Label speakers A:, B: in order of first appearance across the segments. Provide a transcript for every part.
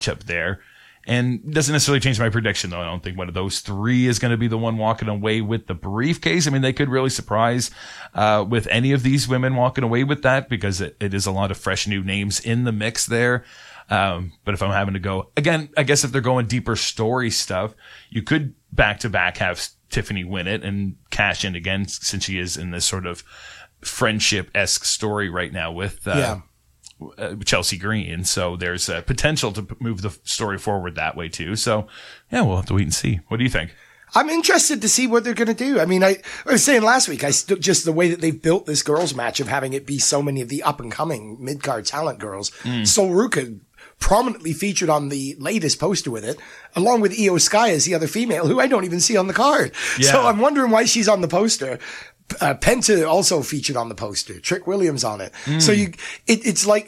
A: matchup there. And doesn't necessarily change my prediction, though. I don't think one of those three is going to be the one walking away with the briefcase. I mean, they could really surprise with any of these women walking away with that, because it is a lot of fresh new names in the mix there. But if I'm having to go, again, I guess if they're going deeper story stuff, you could back-to-back have Tiffany win it and cash in again, since she is in this sort of friendship-esque story right now with Chelsea Green. So there's a potential to move the story forward that way too. So yeah, we'll have to wait and see. What do you think?
B: I'm interested to see what they're going to do. I mean, I was saying last week, just the way that they've built this girls match of having it be so many of the up and coming mid-card talent girls. Sol Ruca prominently featured on the latest poster with it, along with Io Sky as the other female, who I don't even see on the card. Yeah. So I'm wondering why she's on the poster. Penta also featured on the poster. Trick Williams on it. So it's like,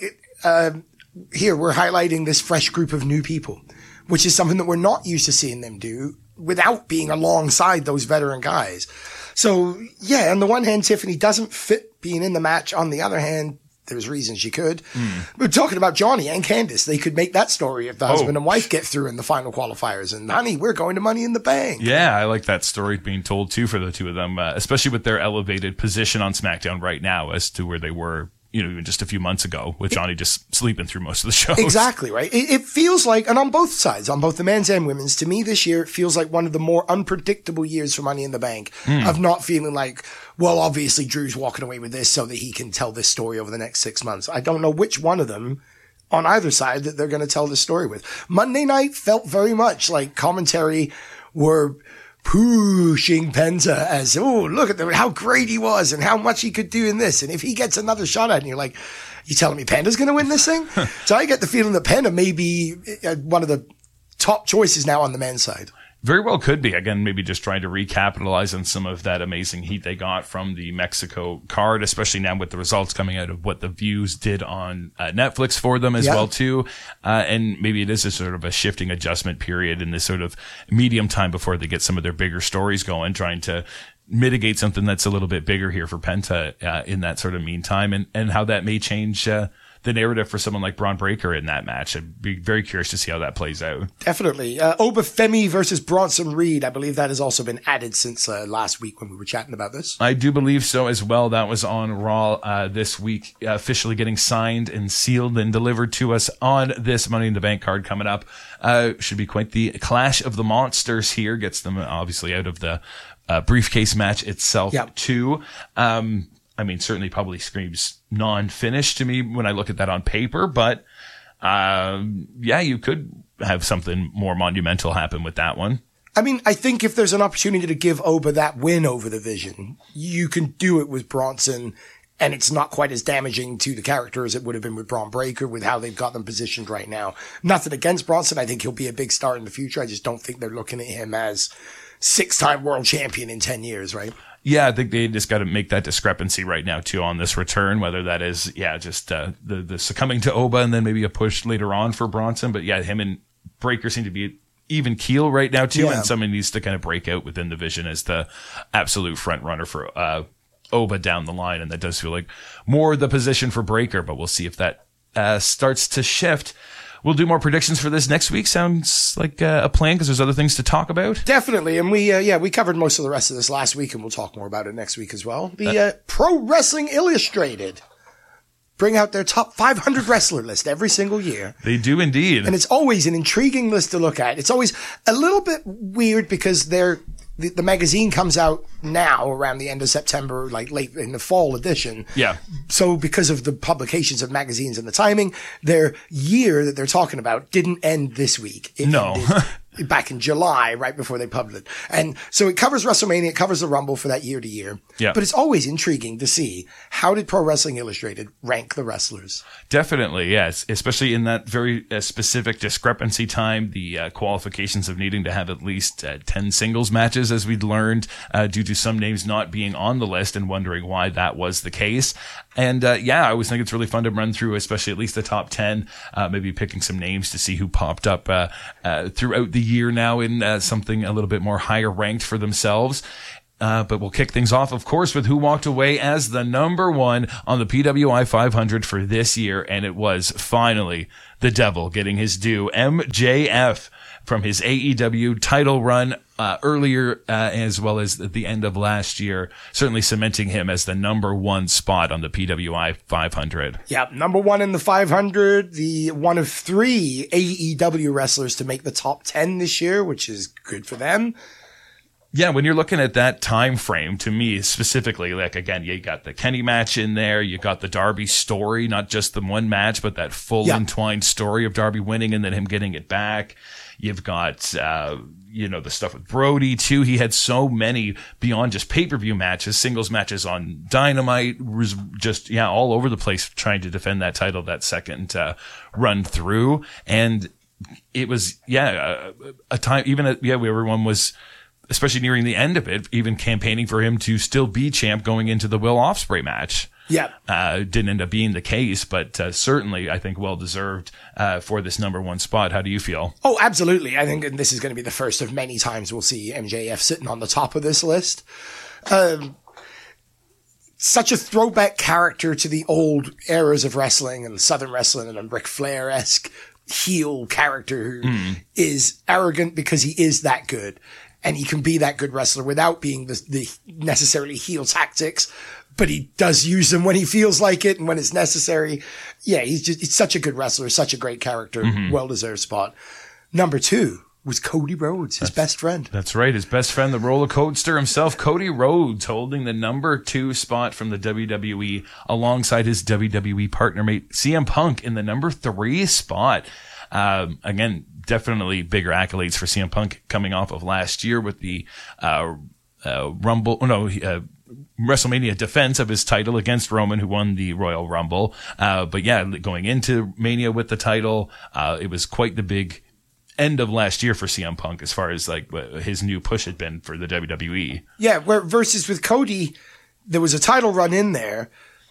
B: here we're highlighting this fresh group of new people, which is something that we're not used to seeing them do without being alongside those veteran guys. So yeah, on the one hand, Tiffany doesn't fit being in the match. On the other hand, there's reasons she could. We're talking about Johnny and Candice. They could make that story if the husband and wife get through in the final qualifiers. And honey, we're going to Money in the Bank.
A: Yeah, I like that story being told too for the two of them, especially with their elevated position on SmackDown right now as to where they were, even just a few months ago, with Johnny just sleeping through most of the shows.
B: Exactly, right? It feels like, and on both sides, on both the men's and women's, to me this year, it feels like one of the more unpredictable years for Money in the Bank, of not feeling like, well, obviously Drew's walking away with this so that he can tell this story over the next 6 months. I don't know which one of them on either side that they're going to tell this story with. Monday night felt very much like commentary were pushing Penta as, oh, look at how great he was and how much he could do in this. And if he gets another shot at it, and you're like, you telling me Penta's going to win this thing? So I get the feeling that Penta may be one of the top choices now on the men's side.
A: Very well could be. Again, maybe just trying to recapitalize on some of that amazing heat they got from the Mexico card, especially now with the results coming out of what the views did on Netflix for them as well too. And maybe it is a sort of a shifting adjustment period in this sort of medium time before they get some of their bigger stories going, trying to mitigate something that's a little bit bigger here for Penta in that sort of meantime, and how that may change the narrative for someone like Braun Breaker in that match. I'd be very curious to see how that plays out.
B: Definitely. Obafemi versus Bronson Reed. I believe that has also been added since last week when we were chatting about this.
A: I do believe so as well. That was on Raw this week, officially getting signed and sealed and delivered to us on this Money in the Bank card coming up. Should be quite the clash of the monsters here. Gets them obviously out of the briefcase match itself too. I mean, certainly probably screams non-finish to me when I look at that on paper, but you could have something more monumental happen with that one.
B: I mean, I think if there's an opportunity to give Oba that win over the Vision, you can do it with Bronson, and it's not quite as damaging to the character as it would have been with Braun Breaker, with how they've got them positioned right now. Nothing against Bronson. I think he'll be a big star in the future. I just don't think they're looking at him as 6-time world champion in 10 years, right?
A: Yeah, I think they just got to make that discrepancy right now too on this return, whether that is, just the succumbing to Oba and then maybe a push later on for Bronson. But yeah, him and Breaker seem to be even keel right now too, and someone needs to kind of break out within the Vision as the absolute front runner for Oba down the line, and that does feel like more the position for Breaker, but we'll see if that starts to shift. We'll do more predictions for this next week. Sounds like a plan, because there's other things to talk about.
B: Definitely. And we covered most of the rest of this last week, and we'll talk more about it next week as well. The Pro Wrestling Illustrated bring out their top 500 wrestler list every single year.
A: They do indeed.
B: And it's always an intriguing list to look at. It's always a little bit weird because the magazine comes out now around the end of September, like late in the fall edition.
A: Yeah.
B: So because of the publications of magazines and the timing, their year that they're talking about didn't end this week. It ended back in July, right before they published it. And so it covers WrestleMania, it covers the Rumble for that year to year.
A: Yeah.
B: But it's always intriguing to see, how did Pro Wrestling Illustrated rank the wrestlers?
A: Definitely, yes. Especially in that very specific discrepancy time, the qualifications of needing to have at least 10 singles matches, as we'd learned, due to some names not being on the list, and wondering why that was the case. And I always think it's really fun to run through, especially at least the top 10, maybe picking some names to see who popped up throughout the year now in something a little bit more higher ranked for themselves. But we'll kick things off, of course, with who walked away as the number one on the PWI 500 for this year. And it was finally the Devil getting his due. MJF from his AEW title run earlier, as well as at the end of last year, certainly cementing him as the number one spot on the PWI 500.
B: Yeah, number one in the 500, the one of 3 AEW wrestlers to make the top 10 this year, which is good for them.
A: Yeah, when you're looking at that time frame, to me specifically, like again, you got the Kenny match in there, you got the Darby story, not just the one match, but that full entwined story of Darby winning and then him getting it back. You've got, the stuff with Brody too. He had so many beyond just pay-per-view matches, singles matches on Dynamite, was just, all over the place trying to defend that title, that second run through. And it was, a time, everyone was, especially nearing the end of it, even campaigning for him to still be champ going into the Will Ospreay match.
B: Yeah.
A: Didn't end up being the case, but certainly I think well-deserved for this number one spot. How do you feel?
B: Oh, absolutely. I think this is going to be the first of many times we'll see MJF sitting on the top of this list. Such a throwback character to the old eras of wrestling and Southern wrestling and a Ric Flair-esque heel character who is arrogant because he is that good. And he can be that good wrestler without being the necessarily heel tactics, but he does use them when he feels like it and when it's necessary. Yeah, he's such a good wrestler, such a great character, well-deserved spot. Number 2 was Cody Rhodes, his best friend.
A: That's right, his best friend, the roller coaster himself, Cody Rhodes, holding the number 2 spot from the WWE alongside his WWE partner mate CM Punk in the number 3 spot. Again, definitely bigger accolades for CM Punk coming off of last year with the WrestleMania defense of his title against Roman, who won the Royal Rumble. But going into Mania with the title, it was quite the big end of last year for CM Punk as far as like his new push had been for the WWE.
B: Yeah, where versus with Cody, there was a title run in there.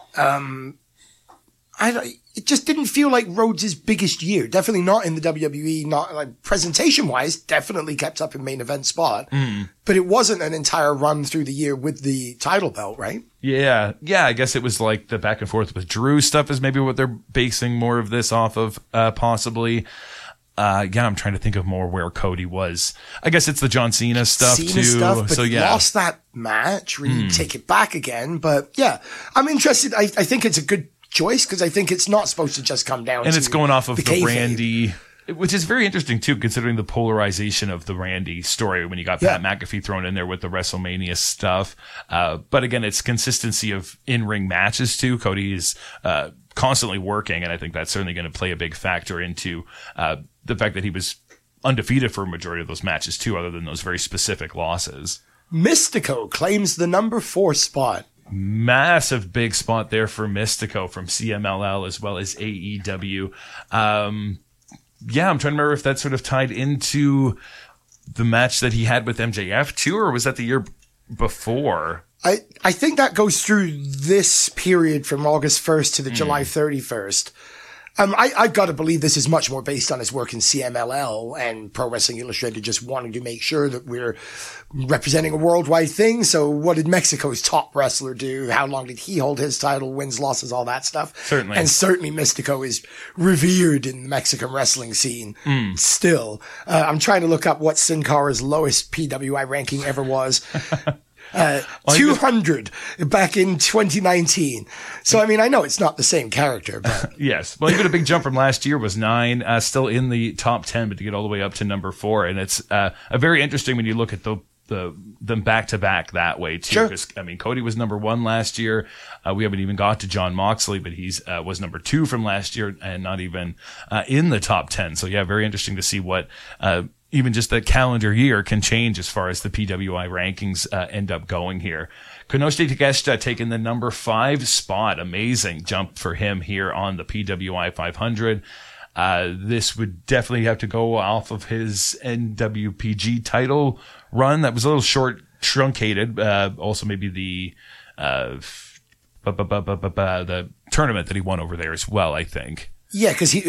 B: It just didn't feel like Rhodes' biggest year. Definitely not in the WWE, not like presentation-wise, definitely kept up in main event spot. But it wasn't an entire run through the year with the title belt, right?
A: Yeah. Yeah, I guess it was like the back and forth with Drew stuff is maybe what they're basing more of this off of, possibly. I'm trying to think of more where Cody was. I guess it's the John Cena stuff too.
B: But lost that match, really take it back again. But yeah, I'm interested. I think it's a good choice because I think it's not supposed to just come down
A: and
B: to
A: it's going off of the
B: Randy,
A: which is very interesting too, considering the polarization of the Randy story when you got Pat McAfee thrown in there with the WrestleMania stuff. But again, it's consistency of in-ring matches too. Cody is constantly working, and I think that's certainly going to play a big factor into the fact that he was undefeated for a majority of those matches too, other than those very specific losses.
B: Mystico claims the number 4 spot.
A: Massive big spot there for Mystico from CMLL as well as AEW. I'm trying to remember if that sort of tied into the match that he had with MJF too, or was that the year before?
B: I think that goes through this period from August 1st to the July 31st. I've got to believe this is much more based on his work in CMLL and Pro Wrestling Illustrated just wanting to make sure that we're representing a worldwide thing. So what did Mexico's top wrestler do? How long did he hold his title, wins, losses, all that stuff?
A: Certainly.
B: And certainly Mystico is revered in the Mexican wrestling scene still. I'm trying to look up what Sin Cara's lowest PWI ranking ever was. 200 back in 2019. So, I mean, I know it's not the same character, but.
A: Yes. Well, even a big jump from last year was 9, still in the top 10, but to get all the way up to number 4. And it's, a very interesting when you look at them back to back that way too.
B: Sure.
A: Because, I mean, Cody was number 1 last year. We haven't even got to Jon Moxley, but he's, was number 2 from last year and not even, in the top 10. So yeah, very interesting to see what, even just the calendar year can change as far as the PWI rankings end up going here. Konosuke Takeshita taking the number 5 spot. Amazing jump for him here on the PWI 500. This would definitely have to go off of his NWPG title run. That was a little short, truncated. Also maybe the tournament that he won over there as well, I think.
B: Yeah, because the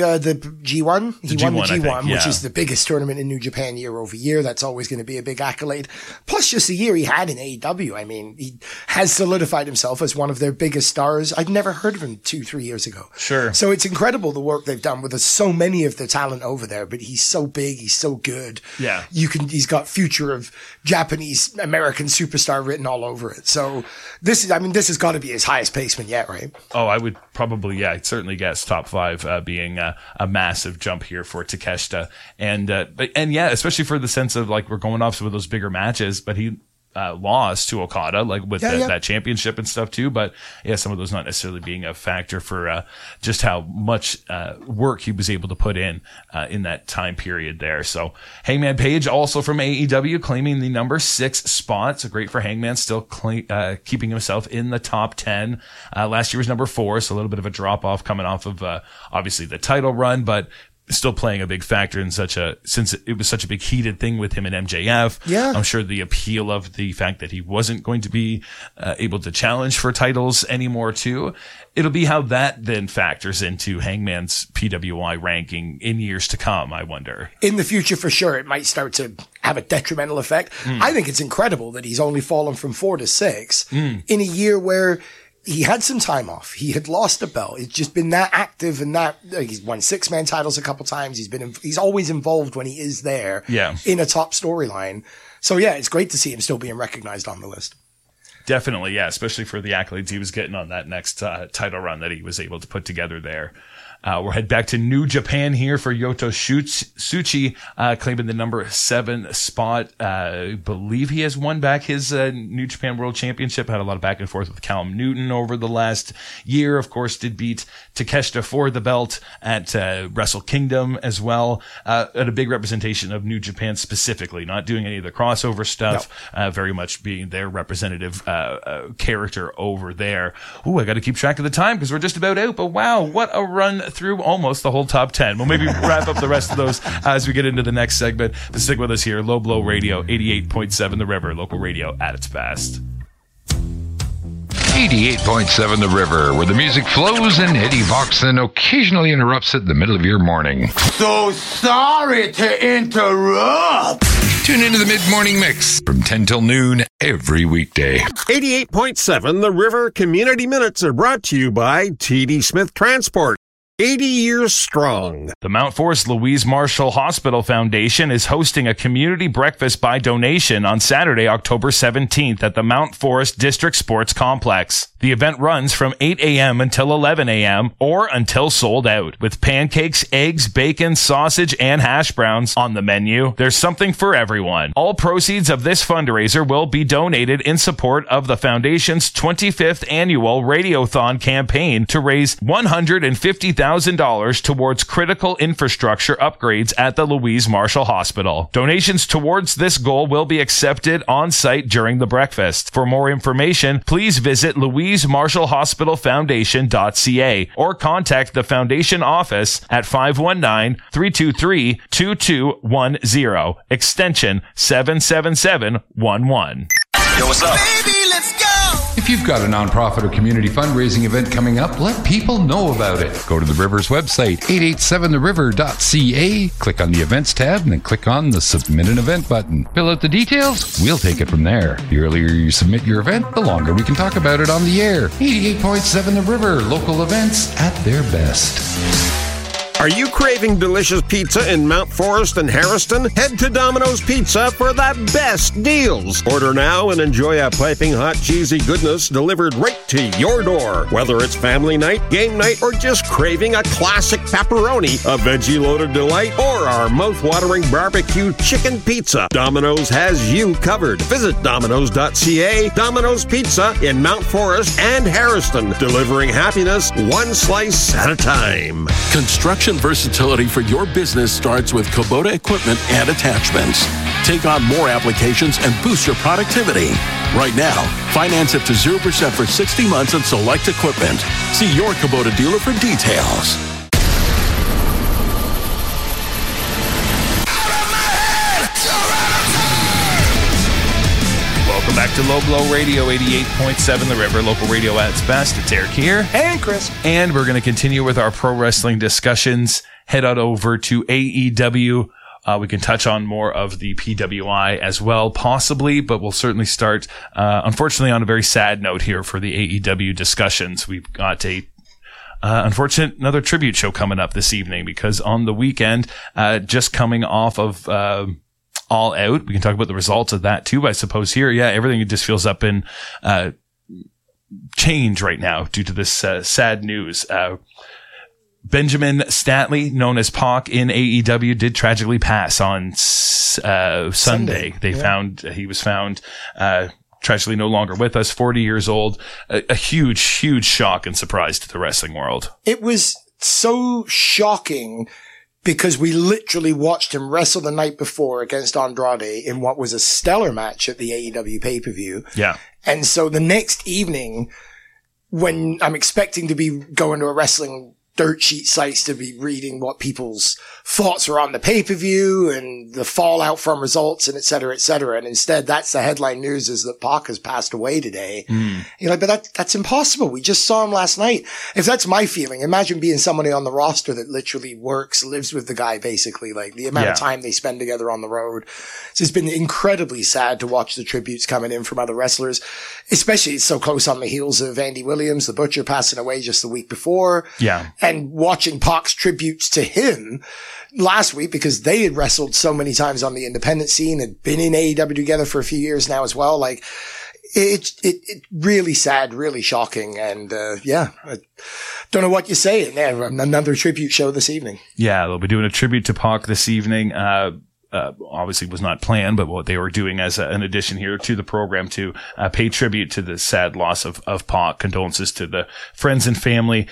B: G1, he won the G1,
A: yeah.
B: which is the biggest tournament in New Japan year over year. That's always going to be a big accolade. Plus, just the year he had in AEW. I mean, he has solidified himself as one of their biggest stars. I'd never heard of him 2-3 years ago.
A: Sure.
B: So it's incredible the work they've done with so many of the talent over there. But he's so big, he's so good.
A: Yeah,
B: he's got future of Japanese American superstar written all over it. So this has got to be his highest placement yet, right?
A: Oh, I would probably, I'd certainly guess top 5 being a massive jump here for Takeshita. And especially for the sense of like we're going off some of those bigger matches, but he lost to Okada, like with that championship and stuff too. But yeah, some of those not necessarily being a factor for just how much work he was able to put in that time period there. So Hangman Page, also from AEW, claiming the number 6 spot. So great for Hangman, still keeping himself in the top 10. Last year was number 4, so a little bit of a drop off coming off of obviously the title run, but still playing a big factor in since it was such a big heated thing with him and MJF.
B: Yeah.
A: I'm sure the appeal of the fact that he wasn't going to be able to challenge for titles anymore too. It'll be how that then factors into Hangman's PWI ranking in years to come, I wonder.
B: In the future, for sure, it might start to have a detrimental effect. I think it's incredible that he's only fallen from 4 to 6 in a year where he had some time off. He had lost a belt. It's just been that active and that he's won 6-man titles a couple times. He's always involved when he is there in a top storyline. So yeah, it's great to see him still being recognized on the list.
A: Definitely. Yeah. Especially for the accolades he was getting on that next title run that he was able to put together there. We'll head back to New Japan here for Yota Tsuchi, claiming the number 7 spot. I believe he has won back his New Japan World Championship. Had a lot of back and forth with Callum Newton over the last year. Of course, did beat Takeshita for the belt at Wrestle Kingdom as well. At a big representation of New Japan specifically, not doing any of the crossover stuff. No. Very much being their representative character over there. Ooh, I got to keep track of the time because we're just about out. But wow, what a run through almost the whole top 10. We'll maybe wrap up the rest of those as we get into the next segment. Stick with us here. Low Blow Radio, 88.7 The River, local radio at its best.
C: 88.7 The River, where the music flows and Eddie Voxon occasionally interrupts it in the middle of your morning.
D: So sorry to interrupt.
C: Tune into the Mid-Morning Mix from 10 till noon every weekday.
E: 88.7 The River Community Minutes are brought to you by TD Smith Transport. 80 years strong.
A: The Mount Forest Louise Marshall Hospital Foundation is hosting a community breakfast by donation on Saturday, October 17th at the Mount Forest District Sports Complex. The event runs from 8 a.m. until 11 a.m. or until sold out, with pancakes, eggs, bacon, sausage, and hash browns on the menu. There's something for everyone. All proceeds of this fundraiser will be donated in support of the Foundation's 25th annual Radiothon campaign to raise $150,000 towards critical infrastructure upgrades at the Louise Marshall Hospital. Donations towards this goal will be accepted on site during the breakfast. For more information, please visit LouiseMarshallHospitalFoundation.ca or contact the Foundation office at 519-323-2210, extension 77711.
F: Yo, what's up?
D: Baby, let's go.
C: If you've got a nonprofit or community fundraising event coming up, let people know about it. Go to the River's website, 887theriver.ca, click on the Events tab, and then click on the Submit an Event button. Fill out the details, we'll take it from there. The earlier you submit your event, the longer we can talk about it on the air. 88.7 The River, local events at their best.
E: Are you craving delicious pizza in Mount Forest and Harrison? Head to Domino's Pizza for the best deals. Order now and enjoy a piping hot cheesy goodness delivered right to your door. Whether it's family night, game night, or just craving a classic pepperoni, a veggie-loaded delight, or our mouth-watering barbecue chicken pizza, Domino's has you covered. Visit Domino's.ca. Domino's Pizza in Mount Forest and Harrison, delivering happiness one slice at a time.
G: Construction versatility for your business starts with Kubota equipment and attachments. Take on more applications and boost your productivity. Right now, finance up to 0% for 60 months on select equipment. See your Kubota dealer for details.
A: Welcome back to Low Blow Radio, 88.7 The River, local radio at its best. It's Eric here.
B: And Chris.
A: And we're going to continue with our pro wrestling discussions. Head on over to AEW. We can touch on more of the PWI as well, possibly, but we'll certainly start, unfortunately, on a very sad note here for the AEW discussions. We've got unfortunate another tribute show coming up this evening because on the weekend, just coming off of, All Out. We can talk about the results of that too, I suppose here. Yeah, everything just feels up in, change right now due to this, sad news. Benjamin Statler, known as Pac in AEW, did tragically pass on, Sunday. He was found, tragically no longer with us, 40 years old. A huge, huge shock and surprise to the wrestling world.
B: It was so shocking because we literally watched him wrestle the night before against Andrade in what was a stellar match at the AEW pay-per-view.
A: Yeah.
B: And so the next evening, when I'm expecting to be going to a wrestling dirt sheet sites to be reading what people's thoughts are on the pay-per-view and the fallout from results and et cetera, et cetera. And instead, that's the headline news is that Pac has passed away today. You're like, but that's impossible. We just saw him last night. If that's my feeling, imagine being somebody on the roster that literally lives with the guy, basically, like the amount of time they spend together on the road. So it's been incredibly sad to watch the tributes coming in from other wrestlers, especially it's so close on the heels of Andy Williams, the Butcher, passing away just the week before.
A: Yeah.
B: And watching Pac's tributes to him last week because they had wrestled so many times on the independent scene, had been in AEW together for a few years now as well. Like it really sad, really shocking. And, I don't know what you say. Another tribute show this evening.
A: Yeah. They'll be doing a tribute to Pac this evening. Obviously was not planned, but what they were doing as an addition here to the program to pay tribute to the sad loss of Pac. Condolences to the friends and family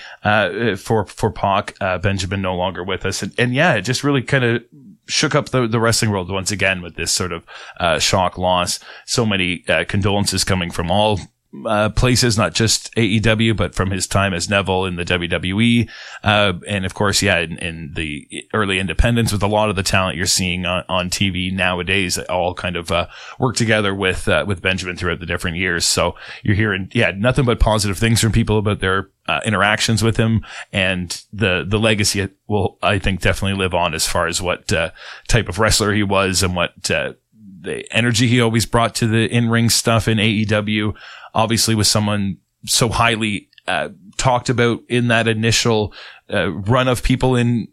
A: for Pac. Benjamin no longer with us, and yeah, it just really kind of shook up the wrestling world once again with this sort of shock loss. So many condolences coming from all places, not just AEW, but from his time as Neville in the WWE. And of course, in the early independents with a lot of the talent you're seeing on TV nowadays, all kind of, work together with Benjamin throughout the different years. So you're hearing, nothing but positive things from people about their, interactions with him, and the legacy will, I think, definitely live on as far as what, type of wrestler he was and what, the energy he always brought to the in-ring stuff in AEW. Obviously was someone so highly talked about in that initial run of people in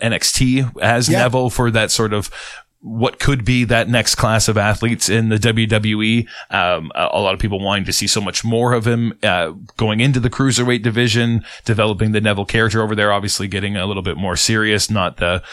A: NXT as Neville for that sort of what could be that next class of athletes in the WWE. A lot of people wanting to see so much more of him, going into the cruiserweight division, developing the Neville character over there, obviously getting a little bit more serious, not the,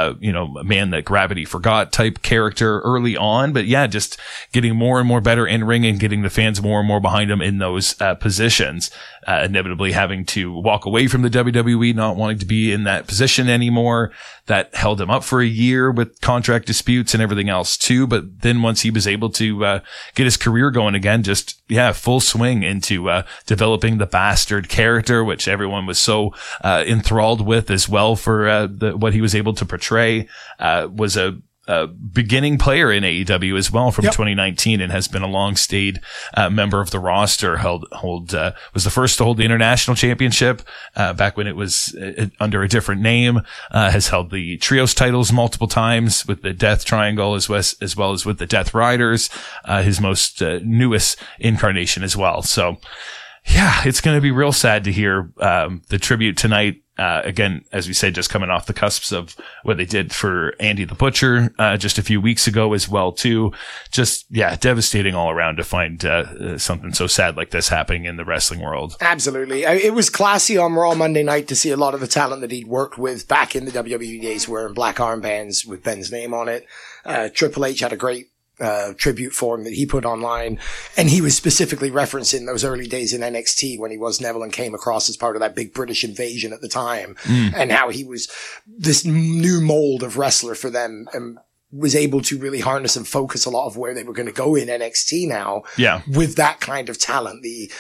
A: man that gravity forgot type character early on, but just getting more and more better in ring and getting the fans more and more behind him in those, positions, inevitably having to walk away from the WWE, not wanting to be in that position anymore. That held him up for a year with contract disputes and everything else too. But then once he was able to, get his career going again, just, full swing into, developing the Bastard character, which everyone was so, enthralled with as well for, what he was able to portray, was a beginning player in AEW as well from 2019 and has been a long-stayed member of the roster. Was the first to hold the international championship back when it was under a different name. Has held the trios titles multiple times with the Death Triangle as well as with the Death Riders. His most newest incarnation as well. So it's going to be real sad to hear the tribute tonight. Again, as we said, just coming off the cusps of what they did for Andy the Butcher, just a few weeks ago as well, too. Just, devastating all around to find, something so sad like this happening in the wrestling world.
B: Absolutely. It was classy on Raw Monday night to see a lot of the talent that he'd worked with back in the WWE days wearing black armbands with Ben's name on it. Triple H had a great tribute for him that he put online. And he was specifically referencing those early days in NXT when he was Neville and came across as part of that big British invasion at the time, and how he was this new mold of wrestler for them and was able to really harness and focus a lot of where they were going to go in NXT now with that kind of talent.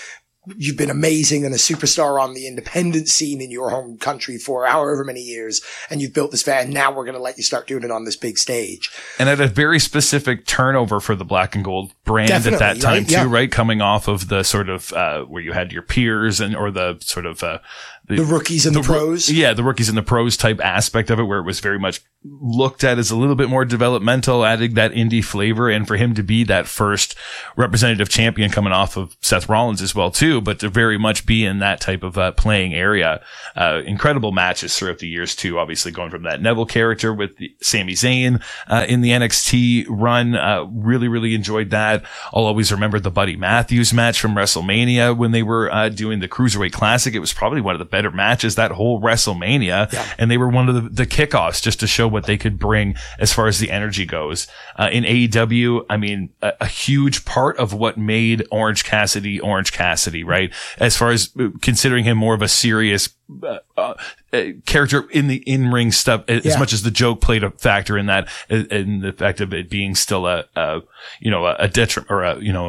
B: you've been amazing and a superstar on the independent scene in your home country for however many years, and you've built this fan. Now we're going to let you start doing it on this big stage.
A: And at a very specific turnover for the Black and Gold brand
B: Definitely,
A: at that time
B: right?
A: too,
B: Yeah.
A: right? Coming off of the sort of, where you had your peers or the sort of,
B: The rookies and the pros.
A: Yeah, the rookies and the pros type aspect of it, where it was very much looked at as a little bit more developmental, adding that indie flavor. And for him to be that first representative champion coming off of Seth Rollins as well too, but to very much be in that type of playing area. Incredible matches throughout the years too, obviously going from that Neville character with Sami Zayn in the NXT run. Really, really enjoyed that. I'll always remember the Buddy Matthews match from WrestleMania when they were doing the Cruiserweight Classic. It was probably one of the better matches that whole WrestleMania.
B: Yeah.
A: And they were one of the kickoffs just to show what they could bring as far as the energy goes. In AEW, I mean, a huge part of what made Orange Cassidy, right? As far as considering him more of a serious character in the in-ring stuff, as much as the joke played a factor in that, and the fact of it being still a detriment or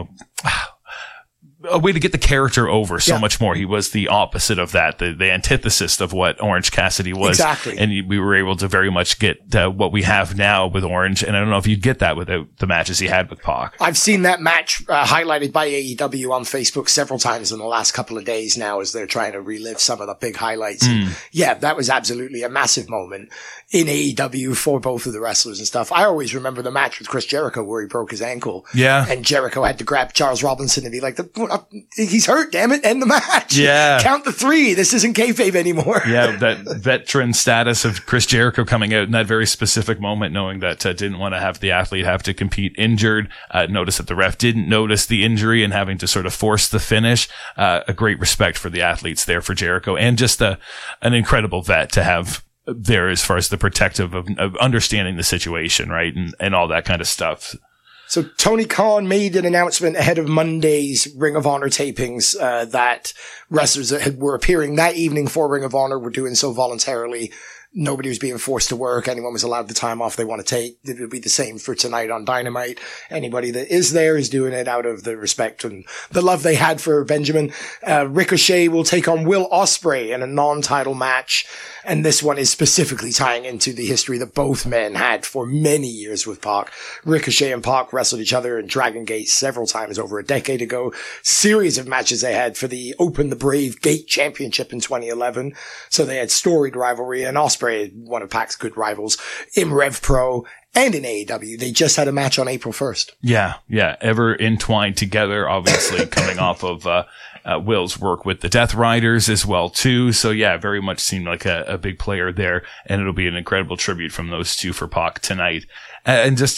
A: a way to get the character over so much more. He was the opposite of that, the antithesis of what Orange Cassidy was.
B: Exactly.
A: And we were able to very much get what we have now with Orange. And I don't know if you'd get that without the matches he had with Pac.
B: I've seen that match highlighted by AEW on Facebook several times in the last couple of days now as they're trying to relive some of the big highlights. And yeah, that was absolutely a massive moment in AEW for both of the wrestlers and stuff. I always remember the match with Chris Jericho where he broke his ankle.
A: Yeah.
B: And Jericho had to grab Charles Robinson and be like, he's hurt, damn it, end the match.
A: Yeah.
B: Count the 3. This isn't kayfabe anymore.
A: Yeah, that veteran status of Chris Jericho coming out in that very specific moment, knowing that didn't want to have the athlete have to compete injured. Notice that the ref didn't notice the injury and having to sort of force the finish. A great respect for the athletes there for Jericho, and just an incredible vet to have there as far as the protective of understanding the situation, right? And all that kind of stuff.
B: So Tony Khan made an announcement ahead of Monday's Ring of Honor tapings that wrestlers that were appearing that evening for Ring of Honor were doing so voluntarily. Nobody was being forced to work. Anyone was allowed the time off they want to take. It would be the same for tonight on Dynamite. Anybody that is there is doing it out of the respect and the love they had for Benjamin. Ricochet will take on Will Ospreay in a non-title match. And this one is specifically tying into the history that both men had for many years with Pac. Ricochet and Pac wrestled each other in Dragon Gate several times over a decade ago. Series of matches they had for the Open the Brave Gate Championship in 2011. So they had storied rivalry, and Ospreay, one of Pac's good rivals, in Rev Pro and in AEW. They just had a match on April 1st.
A: Yeah. Ever entwined together, obviously coming off of Will's work with the Death Riders as well too. So yeah, very much seemed like a big player there, and it'll be an incredible tribute from those two for Pac tonight. And just,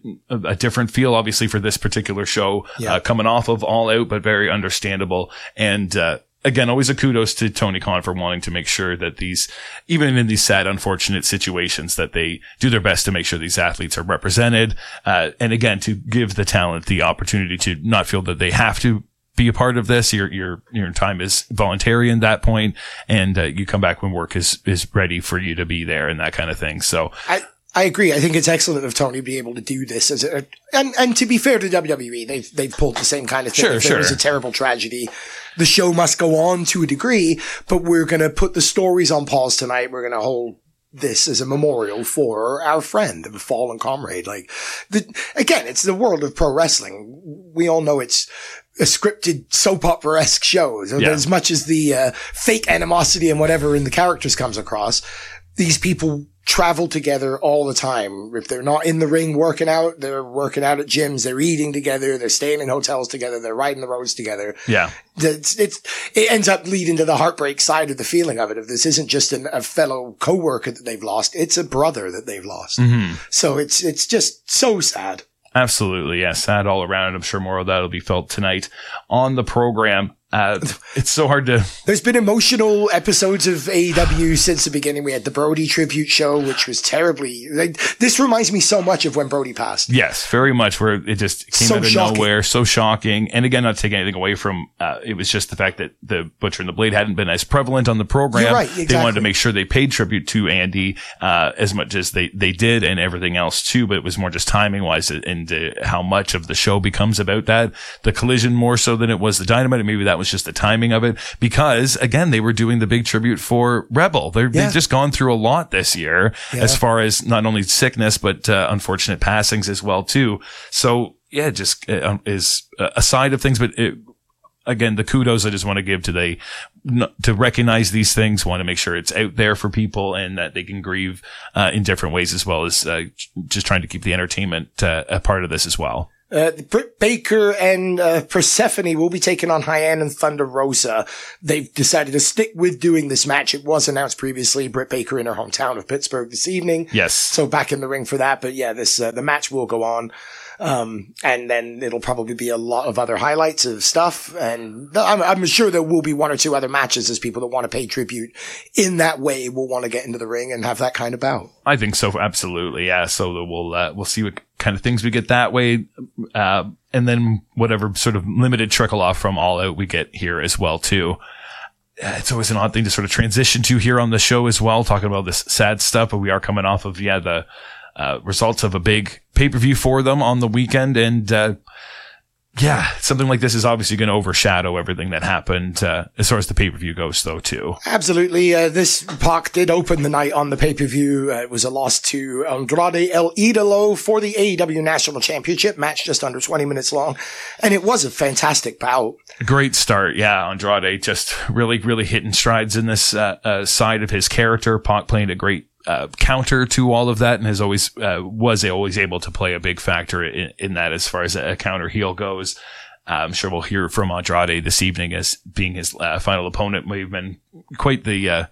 A: a different feel obviously for this particular show, coming off of All Out, but very understandable. And, again, always a kudos to Tony Khan for wanting to make sure that even in these sad, unfortunate situations, that they do their best to make sure these athletes are represented. And again, to give the talent the opportunity to not feel that they have to be a part of this. Your time is voluntary in that point, and you come back when work is ready for you to be there and that kind of thing. So
B: I agree. I think it's excellent of Tony to be able to do this and to be fair to WWE, they've pulled the same kind of thing. If there was a terrible tragedy, the show must go on to a degree, but we're going to put the stories on pause tonight. We're going to hold this as a memorial for our friend and fallen comrade. Again, it's the world of pro wrestling. We all know it's a scripted soap opera-esque show. As much as the fake animosity and whatever in the characters comes across, these people travel together all the time. If they're not in the ring working out, they're working out at gyms, they're eating together, they're staying in hotels together, they're riding the roads together.
A: Yeah.
B: It ends up leading to the heartbreak side of the feeling of it. If this isn't just a fellow coworker that they've lost, it's a brother that they've lost. Mm-hmm. So it's just so sad.
A: Absolutely. Yeah. Sad all around. I'm sure more of that will be felt tonight on the program. It's so hard to...
B: There's been emotional episodes of AEW since the beginning. We had the Brody tribute show, which was terribly... this reminds me so much of when Brody passed.
A: Yes, very much, where it just came out of nowhere. So shocking. And again, not taking anything away from... it was just the fact that the Butcher and the Blade hadn't been as prevalent on the program.
B: You're right, exactly.
A: They wanted to make sure they paid tribute to Andy as much as they did, and everything else too, but it was more just timing-wise and how much of the show becomes about that. The Collision more so than it was the Dynamite, and maybe that was just the timing of it, because again, they were doing the big tribute for Rebel. They've just gone through a lot this year as far as not only sickness, but unfortunate passings as well too. So yeah, just is a side of things, but again, the kudos I just want to give to recognize these things, want to make sure it's out there for people and that they can grieve in different ways, as well as just trying to keep the entertainment a part of this as well.
B: Britt Baker and Persephone will be taking on Hyann and Thunder Rosa. They've decided to stick with doing this match. It was announced previously, Britt Baker in her hometown of Pittsburgh this evening.
A: Yes.
B: So back in the ring for that. But yeah, the match will go on. And then it'll probably be a lot of other highlights of stuff. And I'm sure there will be one or two other matches as people that want to pay tribute in that way will want to get into the ring and have that kind of bout.
A: I think so. Absolutely. Yeah. So we'll see what kind of things we get that way. And then whatever sort of limited trickle off from All Out we get here as well too. It's always an odd thing to sort of transition to here on the show as well, talking about this sad stuff, but we are coming off of, the results of a big pay-per-view for them on the weekend. And, something like this is obviously going to overshadow everything that happened, as far as the pay-per-view goes though, too.
B: Absolutely. This Pac did open the night on the pay-per-view. It was a loss to Andrade El Idolo for the AEW National Championship match, just under 20 minutes long. And it was a fantastic bout.
A: Great start. Yeah. Andrade just really, really hitting strides in this, side of his character. Pac playing a great counter to all of that, and was always able to play a big factor in that as far as a counter heel goes. I'm sure we'll hear from Andrade this evening as being his final opponent. May have been quite the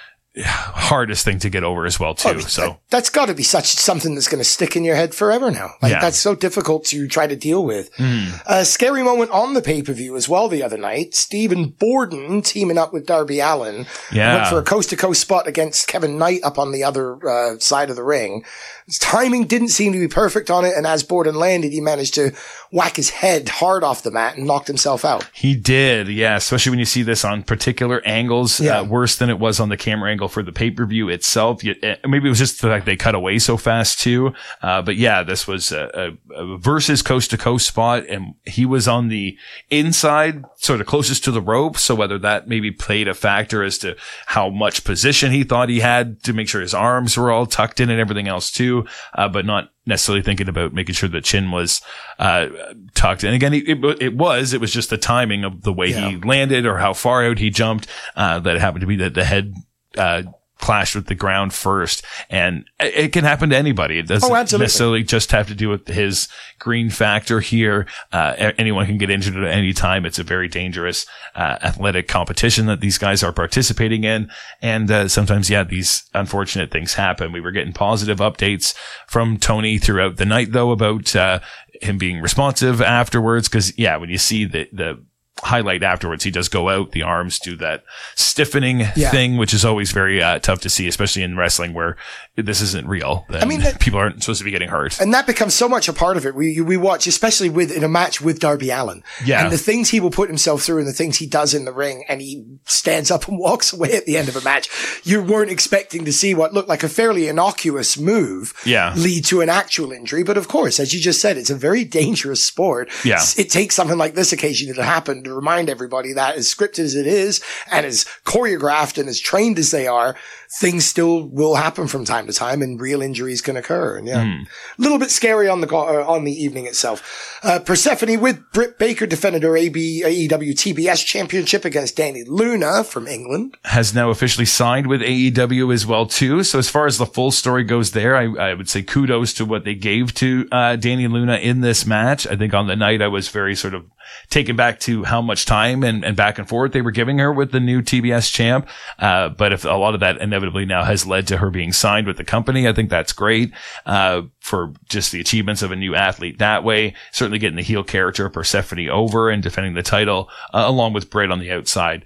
A: hardest thing to get over as well too.
B: That's got to be something that's going to stick in your head forever now. That's so difficult to try to deal with. A scary moment on the pay-per-view as well the other night. Stephen Borden teaming up with Darby Allin. Went for a coast-to-coast spot against Kevin Knight up on the other side of the ring. His timing didn't seem to be perfect on it, and as Borden landed, he managed to whack his head hard off the mat and knocked himself out.
A: He did, yeah, especially when you see this on particular angles, worse than it was on the camera angle for the pay-per-view itself. Maybe it was just the fact they cut away so fast too, but yeah, this was a versus coast-to-coast spot, and he was on the inside, sort of closest to the rope, so whether that maybe played a factor as to how much position he thought he had to make sure his arms were all tucked in and everything else too, but not necessarily thinking about making sure the chin was tucked. And again, it was just the timing of the way he landed or how far out he jumped, that it happened to be that the head clashed with the ground first. And it can happen to anybody. It doesn't necessarily just have to do with his green factor here. Anyone can get injured at any time. It's a very dangerous athletic competition that these guys are participating in. And sometimes, these unfortunate things happen. We were getting positive updates from Tony throughout the night, though, about him being responsive afterwards. Because, when you see the highlight afterwards, he does go out, the arms do that stiffening thing, which is always very tough to see, especially in wrestling where this isn't real. People aren't supposed to be getting hurt,
B: and that becomes so much a part of it. We watch, especially in a match with Darby Allin, and the things he will put himself through and the things he does in the ring, and he stands up and walks away at the end of a match. You weren't expecting to see what looked like a fairly innocuous move lead to an actual injury, but of course, as you just said, it's a very dangerous sport. It takes something like this occasionally to happen to remind everybody that, as scripted as it is and as choreographed and as trained as they are, things still will happen from time to time and real injuries can occur. And a little bit scary on the evening itself. Persephone with Britt Baker defended her AEW TBS championship against Dani Luna from England.
A: Has now officially signed with AEW as well too. So as far as the full story goes there, I would say kudos to what they gave to Dani Luna in this match. I think on the night I was very sort of taken back to how much time and back and forth they were giving her with the new TBS champ. But if a lot of that inevitably now has led to her being signed with the company, I think that's great, for just the achievements of a new athlete that way. Certainly getting the heel character Persephone over and defending the title, along with Britt on the outside.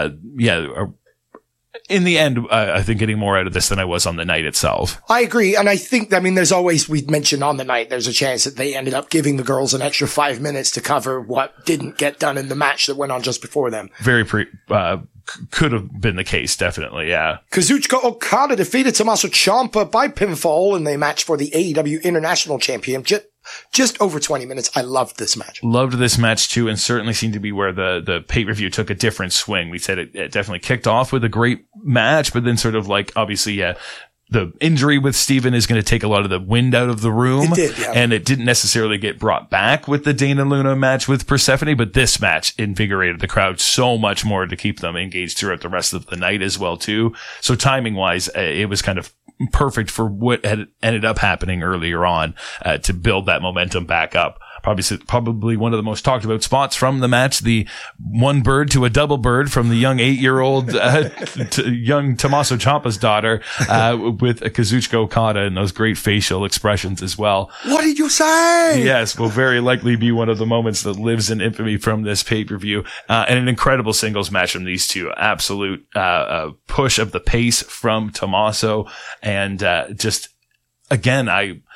A: In the end, I think getting more out of this than I was on the night itself.
B: I agree. And I think, there's always, we'd mentioned on the night, there's a chance that they ended up giving the girls an extra 5 minutes to cover what didn't get done in the match that went on just before them.
A: Could have been the case, definitely, yeah.
B: Kazuchika Okada defeated Tommaso Ciampa by pinfall in the match for the AEW International Championship just over 20 minutes. I loved this match.
A: Loved this match too, and certainly seemed to be where the pay-per-view took a different swing. We said it definitely kicked off with a great match, but then sort of like, obviously, the injury with Steven is going to take a lot of the wind out of the room.
B: It did, yeah.
A: And it didn't necessarily get brought back with the Dana Luna match with Persephone, but this match invigorated the crowd so much more to keep them engaged throughout the rest of the night as well, too. So timing wise, it was kind of perfect for what had ended up happening earlier on, to build that momentum back up. Probably one of the most talked about spots from the match, the one bird to a double bird from the young 8-year-old, young Tommaso Ciampa's daughter, with Kazuchika Okada and those great facial expressions as well.
B: What did you say?
A: Yes, will very likely be one of the moments that lives in infamy from this pay-per-view. And an incredible singles match from these two. Absolute, push of the pace from Tommaso. And, just, again,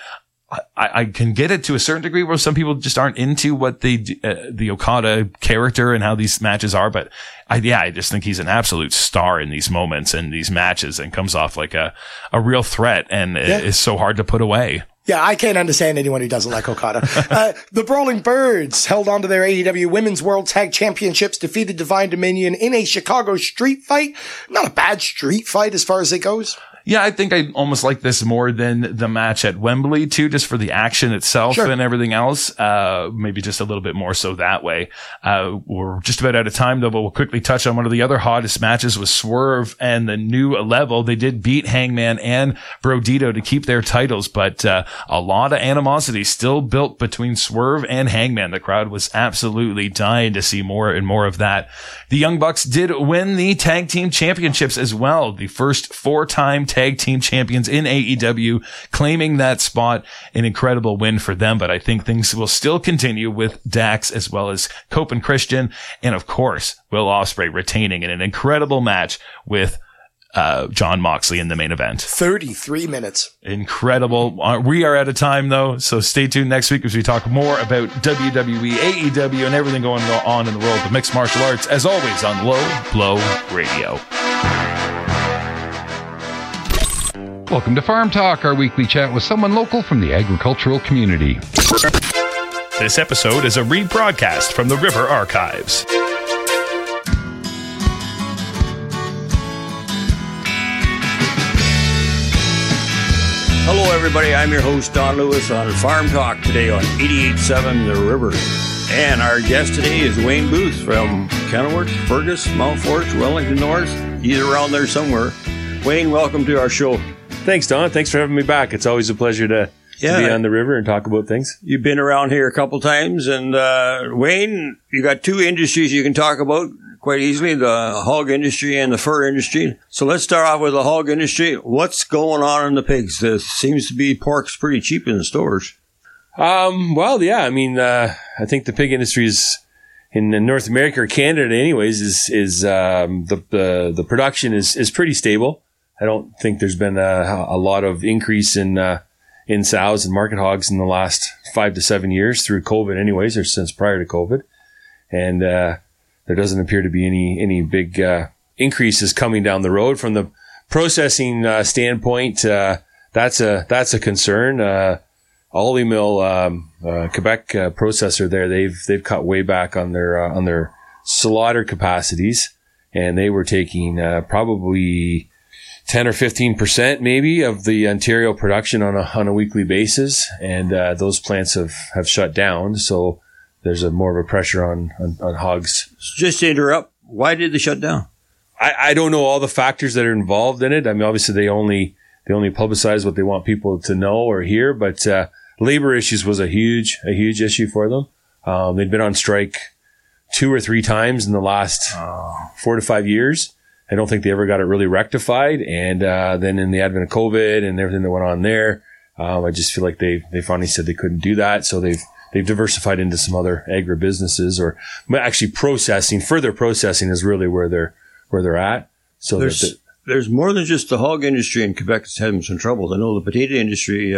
A: I can get it to a certain degree where some people just aren't into what the Okada character and how these matches are. But I just think he's an absolute star in these moments and these matches, and comes off like a real threat, and is so hard to put away.
B: Yeah, I can't understand anyone who doesn't like Okada. The Brawling Birds held on to their AEW Women's World Tag Championships, defeated Divine Dominion in a Chicago street fight. Not a bad street fight as far as it goes.
A: Yeah, I think I almost like this more than the match at Wembley too, just for the action itself and everything else. Maybe just a little bit more so that way. We're just about out of time though, but we'll quickly touch on one of the other hottest matches with Swerve and the New Level. They did beat Hangman and Brodito to keep their titles, but a lot of animosity still built between Swerve and Hangman. The crowd was absolutely dying to see more and more of that. The Young Bucks did win the tag team championships as well. The first 4-time tag team champions in AEW, claiming that spot. An incredible win for them, but I think things will still continue with Dax as well as Cope and Christian, and of course Will Ospreay retaining in an incredible match with Jon Moxley in the main event.
B: 33 minutes.
A: Incredible. We are out of time though, so stay tuned next week as we talk more about WWE, AEW, and everything going on in the world of mixed martial arts, as always on Low Blow Radio.
C: Welcome to Farm Talk, our weekly chat with someone local from the agricultural community.
A: This episode is a rebroadcast from the River Archives.
F: Hello, everybody. I'm your host, Don Lewis, on Farm Talk today on 88.7 The River. And our guest today is Wayne Booth from Kenilworth, Fergus, Mount Forest, Wellington North. He's around there somewhere. Wayne, welcome to our show.
H: Thanks, Don. Thanks for having me back. It's always a pleasure to be on the river and talk about things.
F: You've been around here a couple times, and Wayne, you got two industries you can talk about quite easily, the hog industry and the fur industry. So let's start off with the hog industry. What's going on in the pigs? There seems to be pork's pretty cheap in the stores.
H: Well, yeah. I mean, I think the pig industry is in North America or Canada, anyways, is the production is pretty stable. I don't think there's been a lot of increase in sows and market hogs in the last 5 to 7 years through COVID anyways, or since prior to COVID. And there doesn't appear to be any big increases coming down the road. From the processing standpoint, that's a concern. Ollie Mill, Quebec processor there, they've cut way back on their slaughter capacities, and they were taking probably 10 or 15% maybe of the Ontario production on a weekly basis. And, those plants have shut down. So there's more of a pressure on hogs.
F: Just to interrupt, why did they shut down?
H: I don't know all the factors that are involved in it. I mean, obviously they only publicize what they want people to know or hear, but, labor issues was a huge issue for them. They'd been on strike 2 or 3 times in the last 4 to 5 years. I don't think they ever got it really rectified. And then in the advent of COVID and everything that went on there, I just feel like they finally said they couldn't do that. So they've diversified into some other agribusinesses, or actually further processing is really where they're at. So
F: there's more than just the hog industry in Quebec that's having some trouble. I know the potato industry,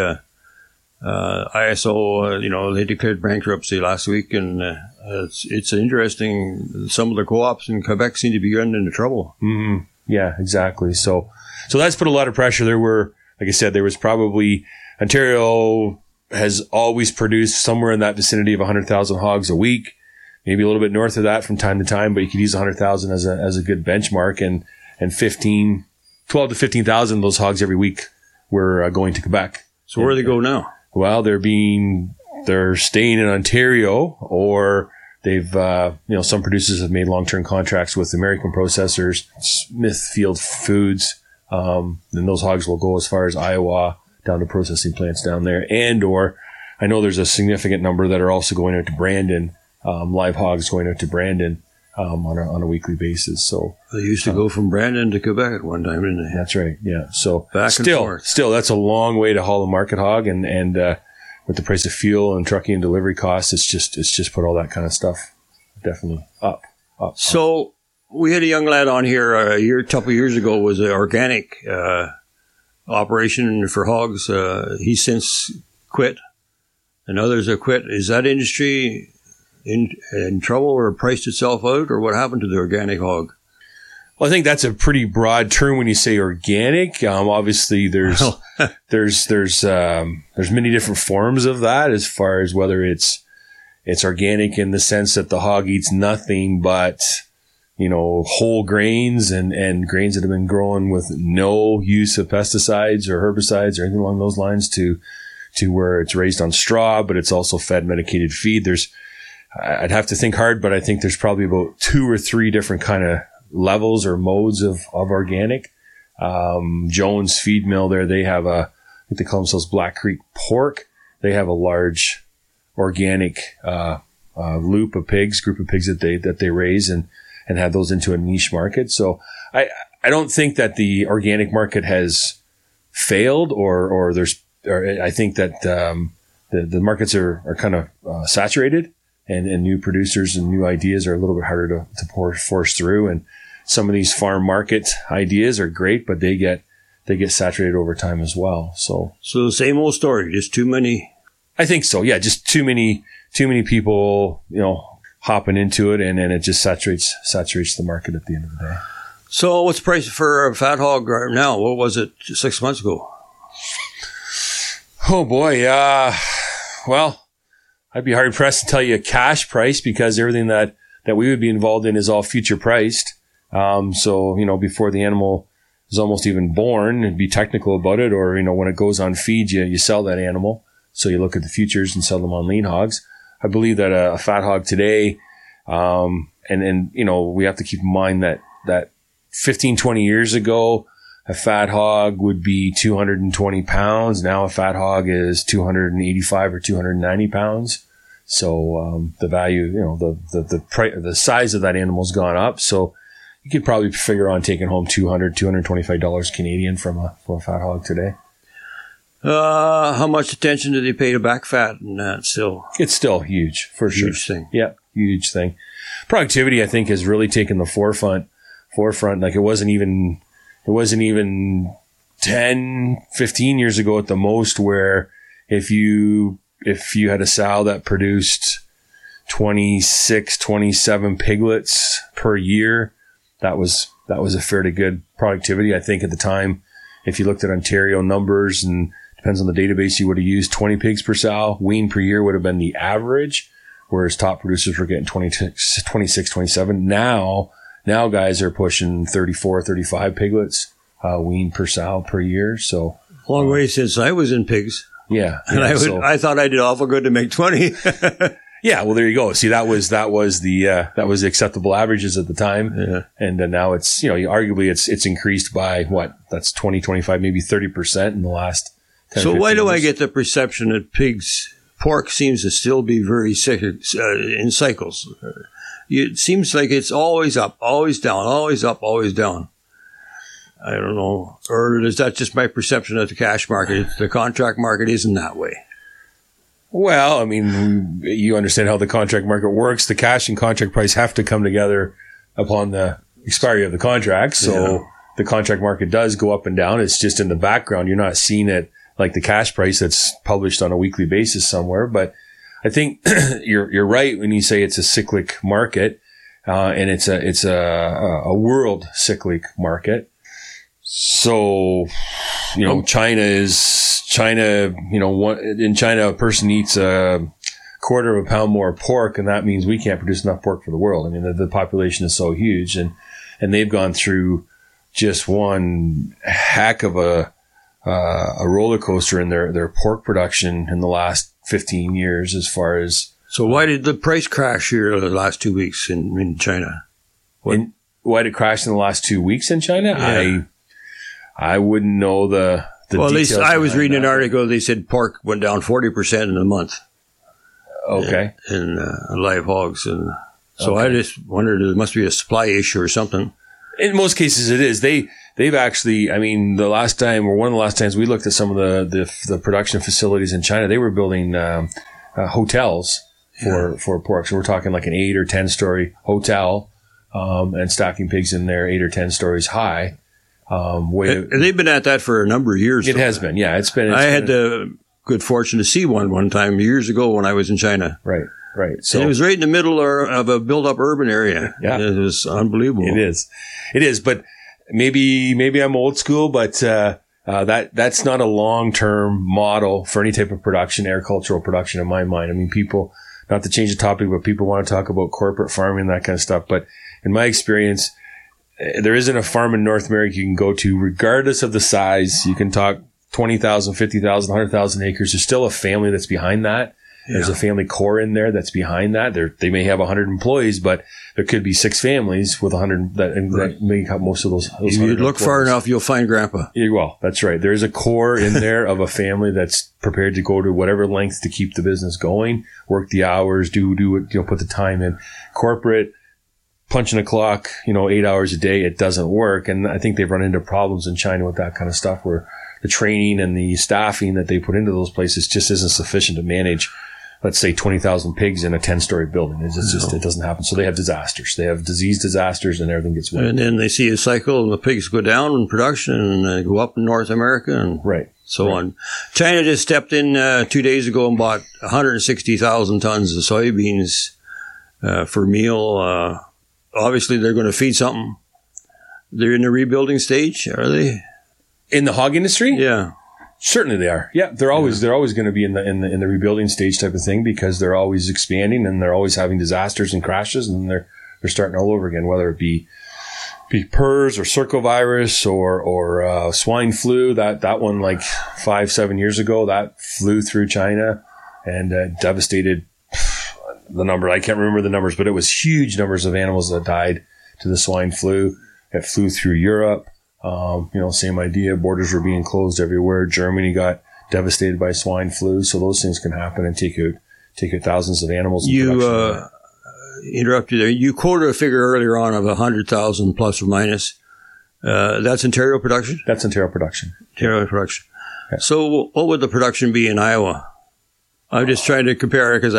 F: ISO, they declared bankruptcy last week, and it's interesting. Some of the co-ops in Quebec seem to be getting into trouble.
H: Mm-hmm. Yeah, exactly. So that's put a lot of pressure. There was probably Ontario has always produced somewhere in that vicinity of 100,000 hogs a week, maybe a little bit north of that from time to time, but you could use 100,000 as a good benchmark, and 12 to 15,000 of those hogs every week were going to Quebec.
F: So where do they go now?
H: Well, they're staying in Ontario, or they've, some producers have made long-term contracts with American processors, Smithfield Foods, and those hogs will go as far as Iowa, down to processing plants down there. And, or I know there's a significant number that are also going out to Brandon, live hogs going out to Brandon, on a weekly basis. So
F: they used to go from Brandon to Quebec at one time, didn't they?
H: That's right. Yeah. So
F: back and forth.
H: Still, that's a long way to haul a market hog, and with the price of fuel and trucking and delivery costs, it's just put all that kind of stuff definitely up.
F: So we had a young lad on here a couple of years ago, was an organic operation for hogs. He's since quit, and others have quit. Is that industry in trouble, or priced itself out, or what happened to the organic hog?
H: Well, I think that's a pretty broad term when you say organic. Obviously, there's many different forms of that, as far as whether it's organic in the sense that the hog eats nothing but, whole grains and grains that have been grown with no use of pesticides or herbicides or anything along those lines, to where it's raised on straw, but it's also fed medicated feed. I'd have to think hard, but I think there's probably about 2 or 3 different kind of levels or modes of organic. Jones Feed Mill there, they have I think they call themselves Black Creek Pork. They have a large organic group of pigs that they raise and have those into a niche market. So I don't think that the organic market has failed, or I think that the markets are kind of saturated. And new producers and new ideas are a little bit harder to force through. And some of these farm market ideas are great, but they get saturated over time as well. So
F: the same old story, just too many.
H: I think so. Yeah. Just too many people, hopping into it, and it just saturates the market at the end of the day.
F: So what's the price for a fat hog right now? What was it 6 months ago?
H: Oh boy. Well, I'd be hard pressed to tell you a cash price, because everything that we would be involved in is all future priced. So, before the animal is almost even born, and be technical about it, or, when it goes on feed, you sell that animal. So you look at the futures and sell them on lean hogs. I believe that a fat hog today, and we have to keep in mind that 15, 20 years ago, a fat hog would be 220 pounds. Now a fat hog is 285 or 290 pounds. So, the value, the size of that animal's gone up. So you could probably figure on taking home $225 Canadian from a fat hog today.
F: How much attention do they pay to back fat and that still?
H: It's still huge, for sure.
F: Huge thing.
H: Yeah, huge thing. Productivity, I think, has really taken the forefront. Like it wasn't even 10, 15 years ago at the most, where if you had a sow that produced 26, 27 piglets per year, that was a fairly good productivity. I think at the time, if you looked at Ontario numbers, and depends on the database you would have used, 20 pigs per sow, wean per year would have been the average, whereas top producers were getting 26, 27. Now guys are pushing 34, 35 piglets, wean per sow per year. So
F: long way since I was in pigs.
H: Yeah.
F: And I thought I did awful good to make 20.
H: Yeah. Well, there you go. See, that was the acceptable averages at the time.
F: Yeah.
H: And now it's, arguably it's increased by that's 20, 25, maybe 30% in the last 10,
F: So why do
H: years.
F: I get the perception that pork seems to still be very sick in cycles? It seems like it's always up, always down, always up, always down. I don't know. Or is that just my perception of the cash market? The contract market isn't that way.
H: Well, I mean, you understand how the contract market works. The cash and contract price have to come together upon the expiry of the contract. So the contract market does go up and down. It's just in the background. You're not seeing it like the cash price that's published on a weekly basis somewhere. But I think you're right when you say it's a cyclic market, and it's a world cyclic market. So China, in China, a person eats a quarter of a pound more pork, and that means we can't produce enough pork for the world. I mean, the population is so huge, and they've gone through just one heck of a roller coaster in their pork production in the last 15 years as far as.
F: So why did the price crash here the last 2 weeks in China?
H: Why did it crash in the last 2 weeks in China?
F: Yeah.
H: I wouldn't know the details.
F: I was reading an article. They said pork went down 40% in a month.
H: Okay.
F: In live hogs. And so I just wondered, there must be a supply issue or something.
H: In most cases it is. They've actually, I mean, one of the last times we looked at some of the production facilities in China, they were building hotels for pork. So we're talking like an 8 or 10 story hotel, and stocking pigs in there 8 or 10 stories high.
F: They've been at that for a number of years.
H: It has been, yeah.
F: I had the good fortune to see one time years ago when I was in China.
H: Right. So
F: and it was right in the middle of a built-up urban area.
H: Yeah,
F: it was unbelievable.
H: It is. But maybe I'm old school, but that's not a long-term model for any type of production, agricultural production, in my mind. I mean, people, not to change the topic, but people want to talk about corporate farming and that kind of stuff. But in my experience, there isn't a farm in North America you can go to, regardless of the size. You can talk 20,000, 50,000, 100,000 acres. There's still a family that's behind that. Yeah. There's a family core in there that's behind that. They may have 100 employees, but there could be 6 families with 100 that make up most of those.
F: If you look far enough, you'll find Grandpa.
H: Yeah, well, that's right. There's a core in there of a family that's prepared to go to whatever length to keep the business going, work the hours, do it, put the time in. Corporate, punching a clock, 8 hours a day, it doesn't work. And I think they've run into problems in China with that kind of stuff, where the training and the staffing that they put into those places just isn't sufficient to manage, let's say, 20,000 pigs in a 10-story building. It doesn't happen. So they have disasters. They have disease disasters, and everything gets wet.
F: And then they see a cycle, and the pigs go down in production and go up in North America, and so on. China just stepped in 2 days ago and bought 160,000 tons of soybeans for meal. Obviously, they're going to feed something. They're in the rebuilding stage, are they?
H: In the hog industry?
F: Yeah.
H: Certainly they are. Yeah, they're always going to be in the rebuilding stage type of thing, because they're always expanding and they're always having disasters and crashes, and they're starting all over again, whether it be PRRS or circovirus or swine flu. That one, like 5-7 years ago, that flew through China and devastated the number. I can't remember the numbers, but it was huge numbers of animals that died to the swine flu. It flew through Europe. Same idea. Borders were being closed everywhere. Germany got devastated by swine flu. So those things can happen and take out thousands of animals.
F: You interrupt you there. You quoted a figure earlier on of 100,000 plus or minus. That's Ontario production?
H: That's Ontario production.
F: Ontario production. Yeah. So what would the production be in Iowa? I'm just trying to compare it, because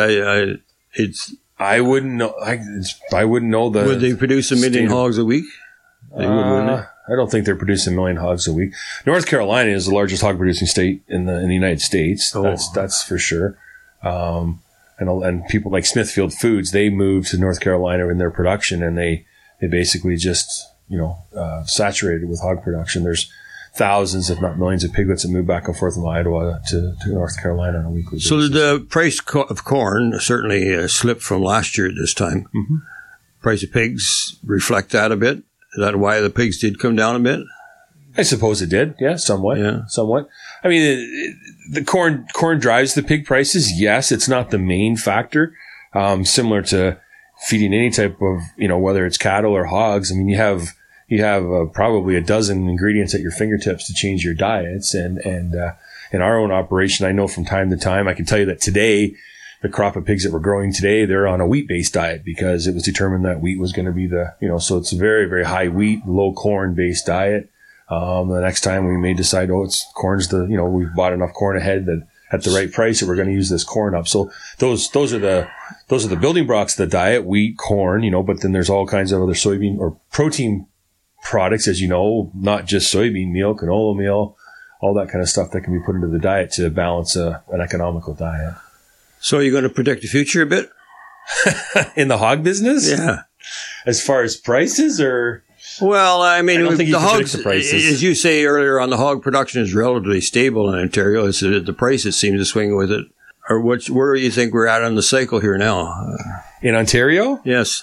H: I wouldn't know. I wouldn't know the.
F: Would they produce 1 million hogs a week? They would, wouldn't they?
H: I don't think they're producing 1 million hogs a week. North Carolina is the largest hog producing state in the United States. Oh. That's for sure. And people like Smithfield Foods, they moved to North Carolina in their production, and they basically just saturated with hog production. There's thousands, if not millions, of piglets that move back and forth from Iowa to North Carolina on a weekly basis.
F: So the price of corn certainly slipped from last year at this time. Mm-hmm. Price of pigs reflect that a bit. Is that why the pigs did come down a bit?
H: I suppose it did. Yeah, somewhat. I mean, the corn drives the pig prices. Yes, it's not the main factor. Similar to feeding any type of, whether it's cattle or hogs. I mean, you have probably a dozen ingredients at your fingertips to change your diets. And in our own operation, I know from time to time, I can tell you that today, the crop of pigs that we're growing today, they're on a wheat-based diet, because it was determined that wheat was going to be so it's a very, very high wheat, low corn-based diet. The next time we may decide, we've bought enough corn ahead that at the right price that we're going to use this corn up. So those are the building blocks of the diet: wheat, corn, but then there's all kinds of other soybean or protein products, as you know, not just soybean meal, canola meal, all that kind of stuff that can be put into the diet to balance an economical diet.
F: So are you going to predict the future a bit?
H: In the hog business?
F: Yeah.
H: As far as prices, or?
F: Well, I mean,
H: I don't think you
F: the
H: can predict
F: hogs,
H: the prices.
F: as you say earlier on, the hog production is relatively stable in Ontario. It's the prices seem to swing with it. Or where do you think we're at on the cycle here now?
H: In Ontario?
F: Yes.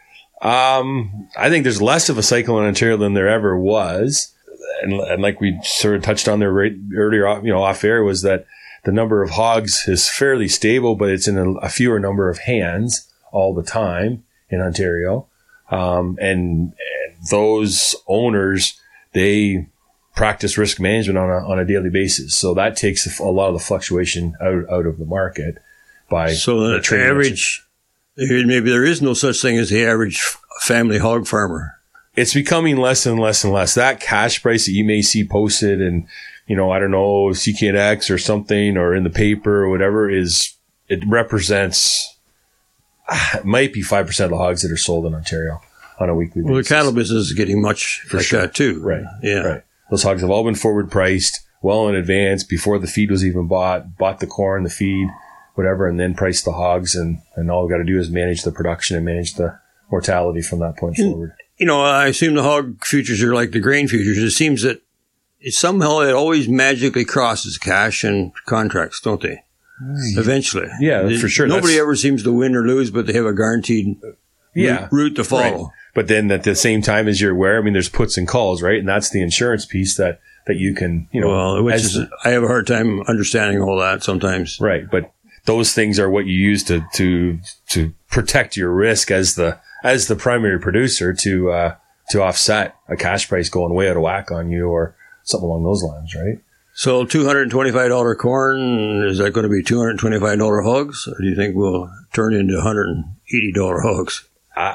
H: I think there's less of a cycle in Ontario than there ever was. And like we sort of touched on there earlier, off air, was that the number of hogs is fairly stable, but it's in a fewer number of hands all the time in Ontario. And those owners, they practice risk management on a daily basis. So that takes a lot of the fluctuation out of the market by
F: the average. Maybe there is no such thing as the average family hog farmer.
H: It's becoming less and less and less. That cash price that you may see posted and, I don't know, CKNX or something or in the paper or whatever it represents, it might be 5% of the hogs that are sold in Ontario on a weekly basis.
F: Well, the cattle business is getting much like that too.
H: Right.
F: Yeah.
H: Right. Those hogs have all been forward priced well in advance before the feed was even bought the corn, the feed, whatever, and then price the hogs. And all we've got to do is manage the production and manage the mortality from that point forward.
F: I assume the hog futures are like the grain futures. It seems that somehow it always magically crosses cash and contracts, don't they? Eventually.
H: Yeah, for sure.
F: Nobody ever seems to win or lose, but they have a guaranteed route to follow.
H: Right. But then at the same time, as you're aware, there's puts and calls, right? And that's the insurance piece that you can,
F: I have a hard time understanding all that sometimes.
H: Right. But those things are what you use to protect your risk as the primary producer to offset a cash price going way out of whack on you or something along those lines, right?
F: So $225 corn, is that going to be $225 hogs? Or do you think we'll turn into $180 hogs?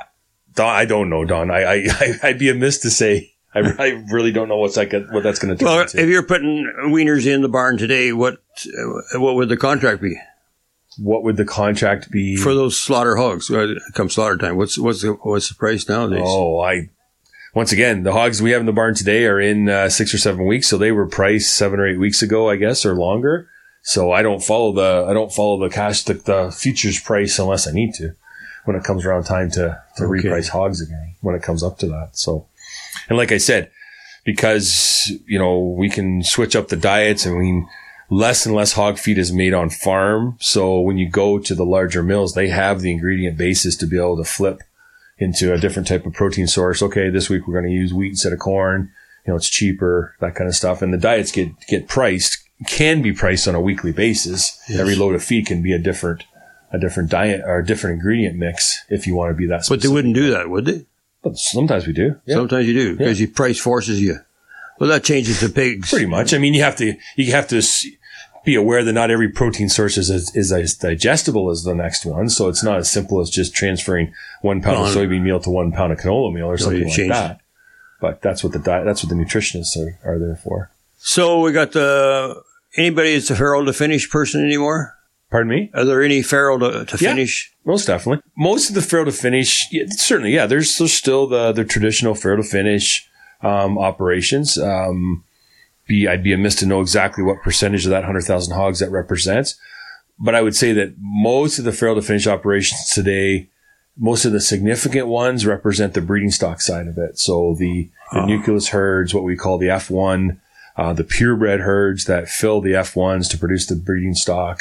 H: I don't know, Don. I'd be amiss to say. I really don't know what that's going to turn
F: Well,
H: into.
F: if you're putting weaners in the barn today, what would the contract be?
H: What would the contract be
F: for those slaughter hogs? Come slaughter time, what's the price nowadays?
H: Once again, the hogs we have in the barn today are in 6 or 7 weeks, so they were priced 7 or 8 weeks ago, I guess, or longer. So I don't follow the futures price unless I need to when it comes around time to reprice hogs again when it comes up to that. So, and like I said, because we can switch up the diets and less and less hog feed is made on farm. So when you go to the larger mills, they have the ingredient basis to be able to flip into a different type of protein source. Okay, this week we're going to use wheat instead of corn. It's cheaper, that kind of stuff. And the diets can be priced on a weekly basis. Yes. Every load of feed can be a different diet or a different ingredient mix if you want to be that specific.
F: But they wouldn't do that, would they?
H: But sometimes we do. Yeah.
F: Sometimes you do because your price forces you. Well, that changes the pigs.
H: Pretty much. You have to be aware that not every protein source is as digestible as the next one. So it's not as simple as just transferring 1 pound of soybean meal to 1 pound of canola meal or something like that. But that's what the nutritionists are there for. So we got anybody that's a farrow to finish person anymore? Pardon me? Are there any farrow to finish? Most definitely. Most of the farrow to finish, certainly, yeah. There's still the traditional farrow to finish operations. I'd be amiss to know exactly what percentage of that 100,000 hogs that represents. But I would say that most of the farrow to finish operations today, most of the significant ones represent the breeding stock side of it. So the nucleus herds, what we call the F1, the purebred herds that fill the F1s to produce the breeding stock,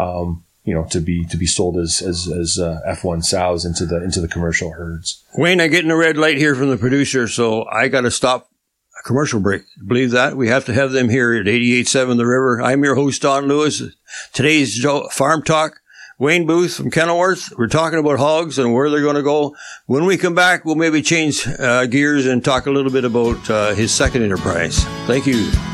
H: to be sold as F1 sows into the commercial herds. Wayne, I'm getting a red light here from the producer, so I got to stop a commercial break. Believe that? We have to have them here at 88.7 The River. I'm your host, Don Lewis. Today's Farm Talk. Wayne Booth from Kenilworth. We're talking about hogs and where they're going to go. When we come back, we'll maybe change gears and talk a little bit about his second enterprise. Thank you.